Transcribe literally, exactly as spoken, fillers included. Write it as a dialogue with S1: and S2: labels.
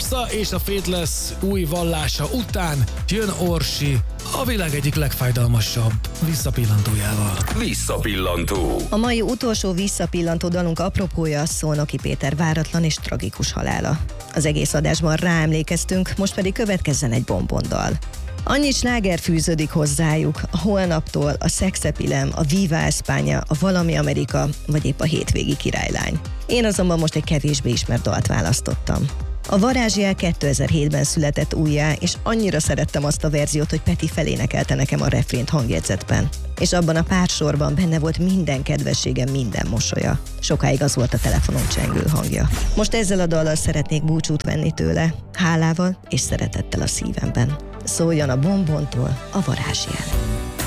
S1: vissza, és a Faithless új vallása után jön Orsi a világ egyik legfájdalmasabb visszapillantójával.
S2: Visszapillantó.
S3: A mai utolsó visszapillantó dalunk apropója Szolnoki Péter váratlan és tragikus halála. Az egész adásban ráemlékeztünk, most pedig következzen egy bombondal. Annyi sláger fűződik hozzájuk, a Holnaptól, a Szexepilem, a Viva Espánya, a Valami Amerika, vagy épp a Hétvégi királylány. Én azonban most egy kevésbé ismert dalt választottam. A Varázsjel kétezer-hétben született újjá, és annyira szerettem azt a verziót, hogy Peti felénekelte nekem a refrént hangjegyzetben. És abban a pár sorban benne volt minden kedvessége, minden mosolya. Sokáig az volt a telefonom csengő hangja. Most ezzel a dallal szeretnék búcsút venni tőle, hálával és szeretettel a szívemben. Szóljon a Bombontól a Varázsjel.